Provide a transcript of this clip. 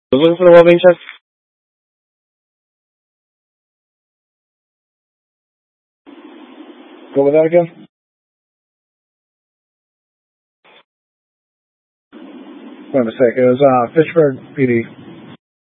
Looking for the well-being check? Go with that again? Wait a second. It was Fitchburg PD.